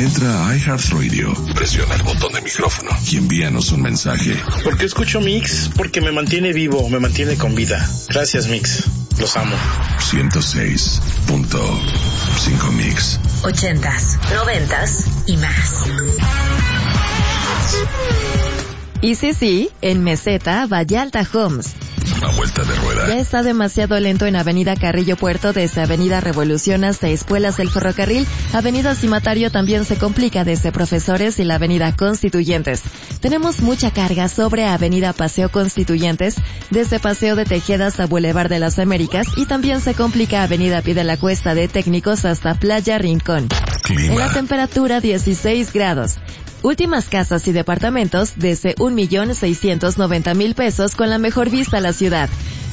Entra a iHeartRadio, presiona el botón de micrófono y envíanos un mensaje. ¿Por qué escucho Mix? Porque me mantiene vivo, me mantiene con vida. Gracias, Mix. Los amo. 106.5 Mix. 80s, 90s y más. Y sí, en Meseta, Vallarta Homes. Una vuelta de rueda. Ya está demasiado lento en Avenida Carrillo Puerto desde Avenida Revolución hasta Espuelas del Ferrocarril. Avenida Cimatario también se complica desde Profesores y la Avenida Constituyentes. Tenemos mucha carga sobre Avenida Paseo Constituyentes, desde Paseo de Tejedas a Boulevard de las Américas, y también se complica Avenida Pie de la Cuesta de Técnicos hasta Playa Rincón. Clima. En la temperatura 16 grados. Últimas casas y departamentos desde 1,690,000 pesos con la mejor vista a la ciudad.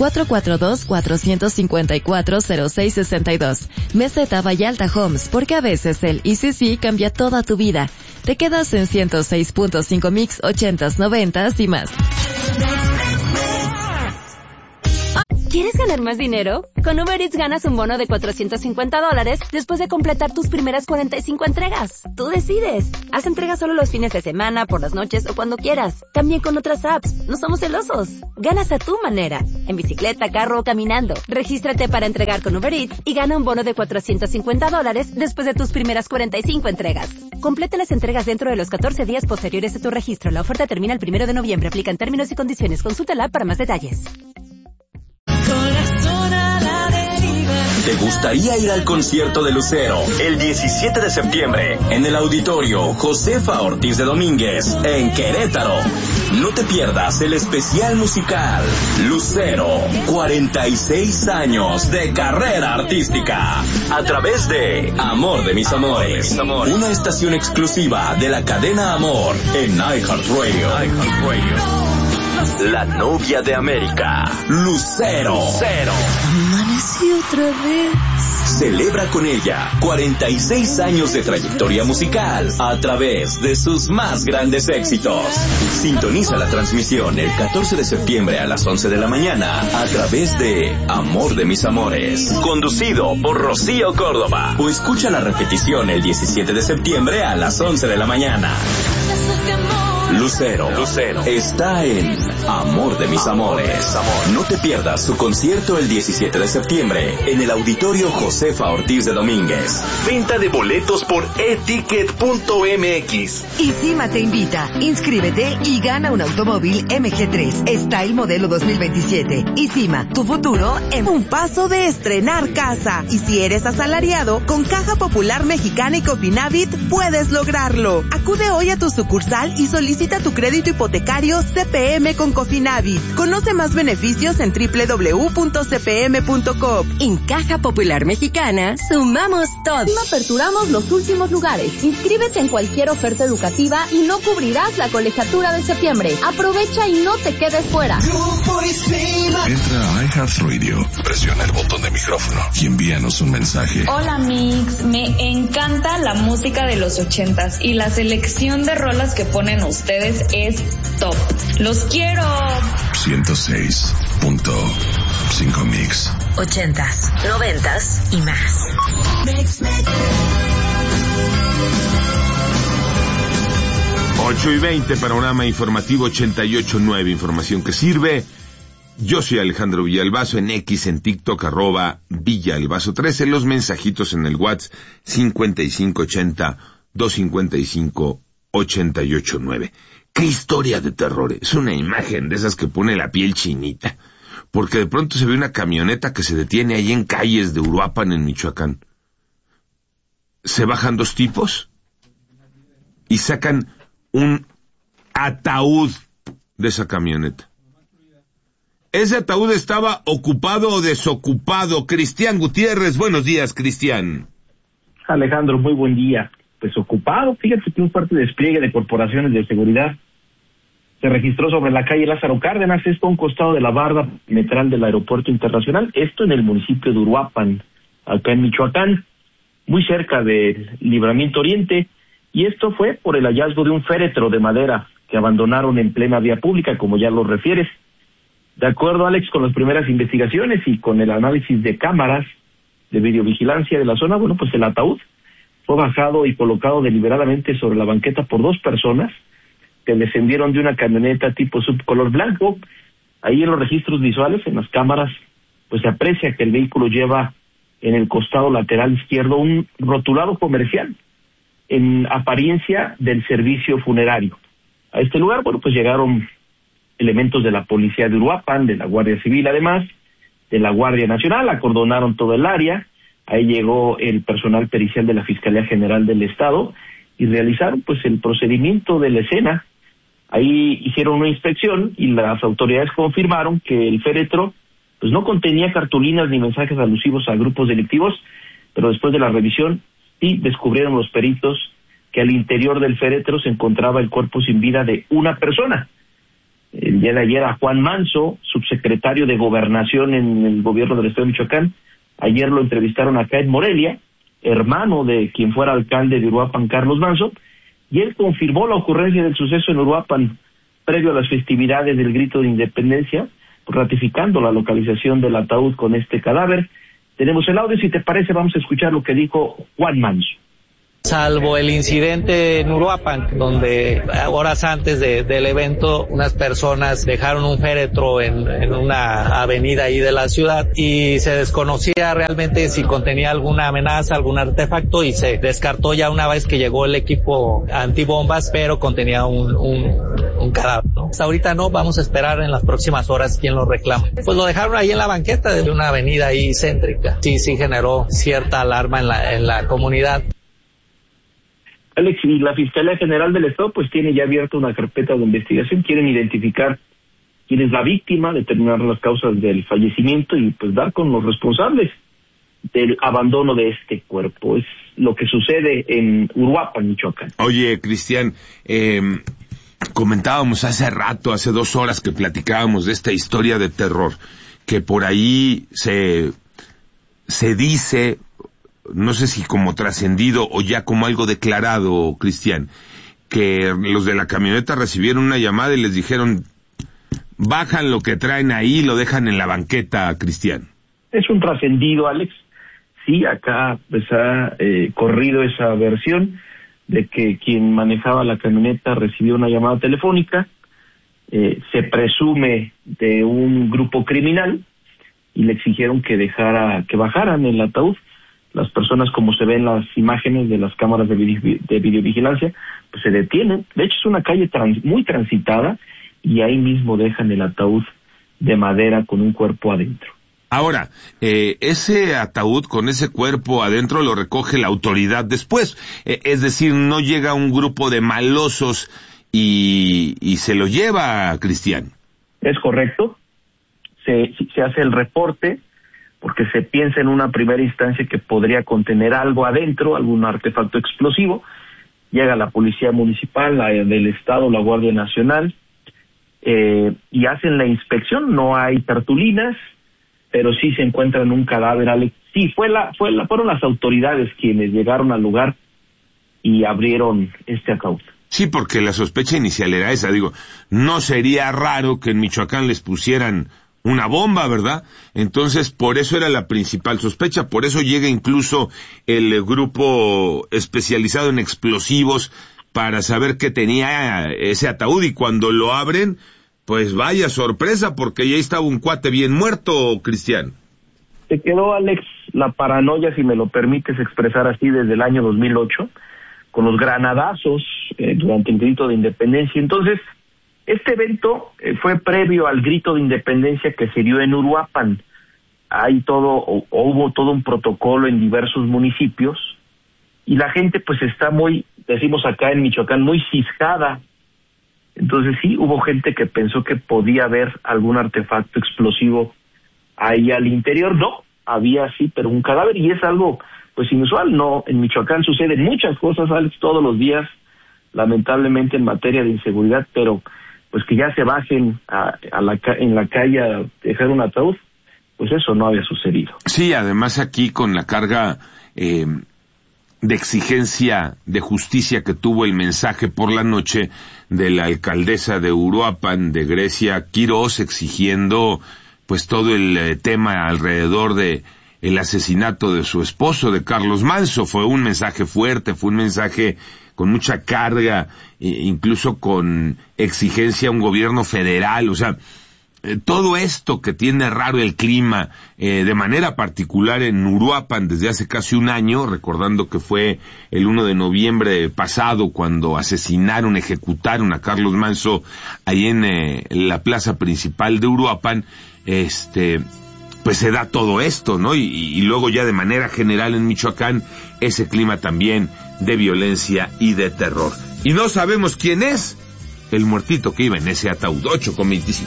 442-454-0662. Meseta Vallarta Homes, porque a veces el ECC cambia toda tu vida. Te quedas en 106.5 Mix, 80s, 90s y más. ¿Quieres ganar más dinero? Con Uber Eats ganas un bono de $450 después de completar tus primeras 45 entregas. Tú decides. Haz entregas solo los fines de semana, por las noches o cuando quieras. También con otras apps. No somos celosos. Ganas a tu manera. En bicicleta, carro o caminando. Regístrate para entregar con Uber Eats y gana un bono de $450 después de tus primeras 45 entregas. Completa las entregas dentro de los 14 días posteriores a tu registro. La oferta termina el 1 de noviembre. Aplican términos y condiciones. Consulta la app para más detalles. ¿Te gustaría ir al concierto de Lucero el 17 de septiembre en el Auditorio Josefa Ortiz de Domínguez en Querétaro? No te pierdas el especial musical Lucero, 46 años de carrera artística, a través de Amor de mis amores, una estación exclusiva de la cadena Amor en iHeartRadio. La novia de América, Lucero. Amanecí otra vez. Celebra con ella 46 años de trayectoria musical a través de sus más grandes éxitos. Sintoniza la transmisión el 14 de septiembre a las 11 de la mañana a través de Amor de mis amores, conducido por Rocío Córdoba. O escucha la repetición el 17 de septiembre a las 11 de la mañana. Lucero está en Amor de mis amores. No te pierdas su concierto el 17 de septiembre en el Auditorio Josefa Ortiz de Domínguez. Venta de boletos por eticket.mx. ISIMA te invita. Inscríbete y gana un automóvil MG3 Style modelo 2027. ISIMA, tu futuro en un paso de estrenar casa. Y si eres asalariado, con Caja Popular Mexicana y Cofinavit puedes lograrlo. Acude hoy a tu sucursal y solicita tu crédito hipotecario CPM con Cofinavit. Conoce más beneficios en www.cpm.com. En Caja Popular Mexicana, sumamos todo. Aperturamos los últimos lugares. Inscríbete en cualquier oferta educativa y no cubrirás la colegiatura de septiembre. Aprovecha y no te quedes fuera. Entra a iHeartRadio, presiona el botón de micrófono y envíanos un mensaje. Hola Mix, me encanta la música de los 80s y la selección de rolas que ponen ustedes es top. ¡Los quiero! 106.5 Mix. 80s, 90s y más. 8:20, panorama informativo 88.9, información que sirve. Yo soy Alejandro Villalbazo, en X, en TikTok, @Villalbazo13, los mensajitos en el WhatsApp 5580-255-889. ¡Qué historia de terror! Es una imagen de esas que pone la piel chinita, porque de pronto se ve una camioneta que se detiene ahí en calles de Uruapan, en Michoacán. Se bajan dos tipos y sacan un ataúd de esa camioneta. Ese ataúd estaba ocupado o desocupado. Cristian Gutiérrez, buenos días, Cristian. Alejandro, muy buen día. Pues ocupado, fíjate que un fuerte despliegue de corporaciones de seguridad se registró sobre la calle Lázaro Cárdenas, esto a un costado de la barda metral del Aeropuerto Internacional, esto en el municipio de Uruapan, acá en Michoacán, muy cerca del Libramiento Oriente, y esto fue por el hallazgo de un féretro de madera que abandonaron en plena vía pública, como ya lo refieres. De acuerdo, Alex, con las primeras investigaciones y con el análisis de cámaras de videovigilancia de la zona, bueno, pues el ataúd fue bajado y colocado deliberadamente sobre la banqueta por 2 personas que descendieron de una camioneta tipo subcolor blanco. Ahí en los registros visuales, en las cámaras, pues se aprecia que el vehículo lleva en el costado lateral izquierdo un rotulado comercial en apariencia del servicio funerario. A este lugar, bueno, pues llegaron elementos de la policía de Uruapan, de la Guardia Civil, además de la Guardia Nacional, acordonaron todo el área. Ahí llegó el personal pericial de la Fiscalía General del Estado y realizaron pues el procedimiento de la escena. Ahí hicieron una inspección y las autoridades confirmaron que el féretro pues no contenía cartulinas ni mensajes alusivos a grupos delictivos, pero después de la revisión sí descubrieron los peritos que al interior del féretro se encontraba el cuerpo sin vida de una persona. El día de ayer a Juan Manso, subsecretario de Gobernación en el gobierno del Estado de Michoacán, ayer lo entrevistaron acá en Morelia, hermano de quien fuera alcalde de Uruapan, Carlos Manso, y él confirmó la ocurrencia del suceso en Uruapan previo a las festividades del Grito de Independencia, ratificando la localización del ataúd con este cadáver. Tenemos el audio, si te parece vamos a escuchar lo que dijo Juan Manso. Salvo el incidente en Uruapan, donde horas antes del evento unas personas dejaron un féretro en una avenida ahí de la ciudad y se desconocía realmente si contenía alguna amenaza, algún artefacto, y se descartó ya una vez que llegó el equipo antibombas, pero contenía un cadáver, ¿no? Hasta ahorita no, vamos a esperar en las próximas horas quién lo reclama. Pues lo dejaron ahí en la banqueta de una avenida ahí céntrica. Sí generó cierta alarma en la comunidad. Alex, y la Fiscalía General del Estado pues tiene ya abierta una carpeta de investigación, quieren identificar quién es la víctima, determinar las causas del fallecimiento y pues dar con los responsables del abandono de este cuerpo. Es lo que sucede en Uruapan, Michoacán. Oye, Cristian, comentábamos hace rato, hace 2 horas que platicábamos de esta historia de terror, que por ahí se dice, no sé si como trascendido o ya como algo declarado, Cristian, que los de la camioneta recibieron una llamada y les dijeron, bajan lo que traen ahí y lo dejan en la banqueta, Cristian. Es un trascendido, Alex. Sí, acá pues ha corrido esa versión de que quien manejaba la camioneta recibió una llamada telefónica, se presume de un grupo criminal, y le exigieron que bajaran el ataúd. Las personas, como se ven las imágenes de las cámaras de videovigilancia, pues se detienen. De hecho, es una calle muy transitada y ahí mismo dejan el ataúd de madera con un cuerpo adentro. Ahora, ese ataúd con ese cuerpo adentro lo recoge la autoridad después. Es decir, no llega un grupo de malosos y se lo lleva, Cristian. Es correcto. Se hace el reporte, porque se piensa en una primera instancia que podría contener algo adentro, algún artefacto explosivo. Llega la Policía Municipal, la del Estado, la Guardia Nacional, y hacen la inspección. No hay cartulinas, pero sí se encuentran un cadáver, Alex. Sí, fueron las autoridades quienes llegaron al lugar y abrieron este ataúd. Sí, porque la sospecha inicial era esa. Digo, no sería raro que en Michoacán les pusieran una bomba, ¿verdad? Entonces, por eso era la principal sospecha, por eso llega incluso el grupo especializado en explosivos para saber qué tenía ese ataúd, y cuando lo abren, pues vaya sorpresa, porque ya estaba un cuate bien muerto, Cristian. Se quedó, Alex, la paranoia, si me lo permites expresar así, desde el año 2008, con los granadazos durante el Grito de Independencia. Entonces, este evento fue previo al Grito de Independencia que se dio en Uruapan. Hubo todo un protocolo en diversos municipios, y la gente pues está muy, decimos acá en Michoacán, muy ciscada. Entonces sí, hubo gente que pensó que podía haber algún artefacto explosivo ahí al interior. No, había sí, pero un cadáver, y es algo pues inusual. No, en Michoacán suceden muchas cosas, Alex, todos los días, lamentablemente en materia de inseguridad, pero pues que ya se bajen en la calle a dejar un ataúd, pues eso no había sucedido. Sí, además aquí con la carga de exigencia de justicia que tuvo el mensaje por la noche de la alcaldesa de Uruapan, de Grecia Quirós, exigiendo pues todo el tema alrededor de el asesinato de su esposo, de Carlos Manso. Fue un mensaje fuerte, fue un mensaje con mucha carga, incluso con exigencia a un gobierno federal. O sea, todo esto que tiene raro el clima, de manera particular en Uruapan desde hace casi un año, recordando que fue el 1 de noviembre pasado cuando ejecutaron a Carlos Manso ahí en la plaza principal de Uruapan, pues se da todo esto, ¿no? Y luego ya de manera general en Michoacán, ese clima también de violencia y de terror. Y no sabemos quién es el muertito que iba en ese ataúd. 8:25.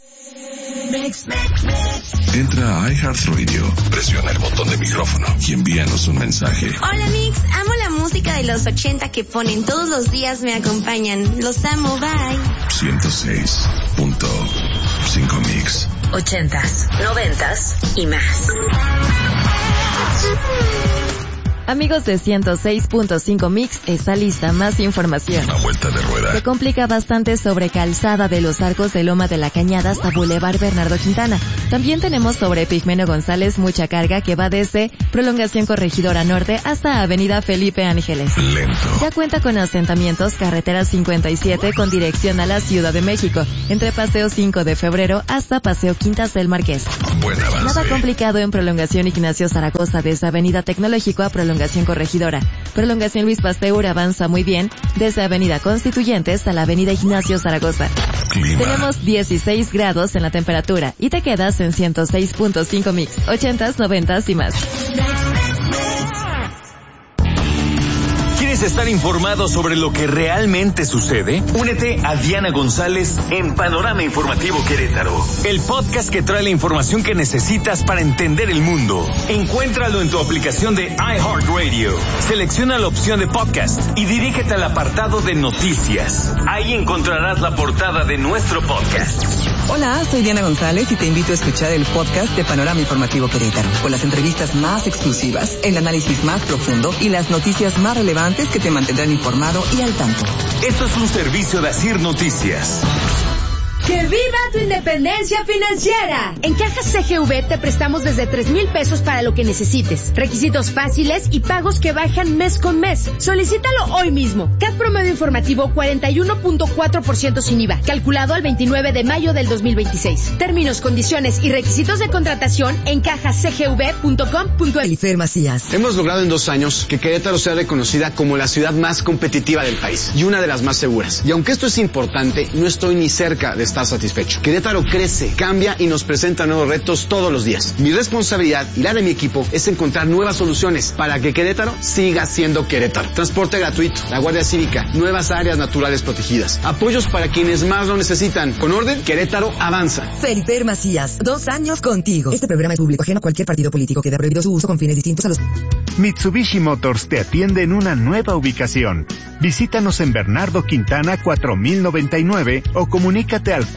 Entra a iHeartRadio, presiona el botón de micrófono y envíanos un mensaje. Hola Mix, amo la música de los 80 que ponen todos los días, me acompañan. Los amo, bye. 106.5 Mix. 80s, 90s y más. Amigos de 106.5 Mix, está lista más información. Una vuelta de rueda. Se complica bastante sobre Calzada de los Arcos de Loma de la Cañada hasta Boulevard Bernardo Quintana. También tenemos sobre Pigmenio González mucha carga que va desde Prolongación Corregidora Norte hasta Avenida Felipe Ángeles. Lento. Ya cuenta con asentamientos carretera 57 con dirección a la Ciudad de México, entre Paseo 5 de Febrero hasta Paseo Quintas del Marqués. Buen avance. Nada complicado en Prolongación Ignacio Zaragoza desde Avenida Tecnológico a Prolongación Corregidora. Prolongación Luis Pasteur avanza muy bien desde Avenida Constituyentes a la Avenida Ignacio Zaragoza. Clima. Tenemos 16 grados en la temperatura y te quedas en 106.5 Mix, 80s, 90s y más. ¿Quieres estar informado sobre lo que realmente sucede? Únete a Diana González en Panorama Informativo Querétaro, el podcast que trae la información que necesitas para entender el mundo. Encuéntralo en tu aplicación de iHeartRadio. Selecciona la opción de podcast y dirígete al apartado de noticias. Ahí encontrarás la portada de nuestro podcast. Hola, soy Diana González y te invito a escuchar el podcast de Panorama Informativo Querétaro, con las entrevistas más exclusivas, el análisis más profundo y las noticias más relevantes que te mantendrán informado y al tanto. Esto es un servicio de Asir Noticias. ¡Que viva tu independencia financiera! En Caja CGV te prestamos desde 3,000 pesos para lo que necesites. Requisitos fáciles y pagos que bajan mes con mes. Solicítalo hoy mismo. CAT promedio informativo 41.4% sin IVA, calculado al 29 de mayo del 2026. Términos, condiciones y requisitos de contratación en cajacgv.com.mx. Elifer Macías. Hemos logrado en 2 años que Querétaro sea reconocida como la ciudad más competitiva del país y una de las más seguras. Y aunque esto es importante, no estoy ni cerca de estar satisfecho. Querétaro crece, cambia y nos presenta nuevos retos todos los días. Mi responsabilidad y la de mi equipo es encontrar nuevas soluciones para que Querétaro siga siendo Querétaro. Transporte gratuito, la Guardia Cívica, nuevas áreas naturales protegidas, apoyos para quienes más lo necesitan. Con orden, Querétaro avanza. Feliper Macías, 2 años contigo. Este programa es público ajeno a cualquier partido político. Queda prohibido su uso con fines distintos a los... Mitsubishi Motors te atiende en una nueva ubicación. Visítanos en Bernardo Quintana 4099 o comunícate al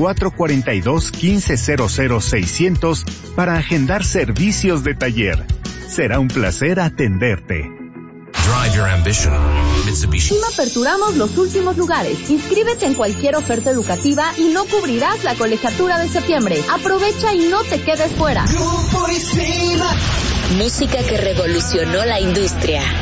442-1500-600 para agendar servicios de taller. Será un placer atenderte. Drive your ambition. Mitsubishi. Aperturamos los últimos lugares. Inscríbete en cualquier oferta educativa y no cubrirás la colegiatura de septiembre. Aprovecha y no te quedes fuera. Música que revolucionó la industria.